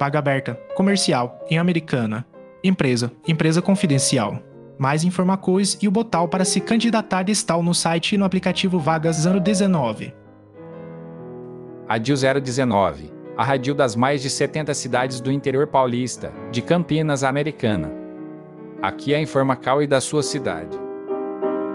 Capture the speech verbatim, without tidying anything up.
vaga aberta, comercial, em Americana. Empresa, empresa confidencial. Mais informações e o botão para se candidatar estão no site e no aplicativo Vagas zero dezenove. Radil zero dezenove, a radil das mais de setenta cidades do interior paulista, de Campinas a Americana. Aqui é a informação e da sua cidade.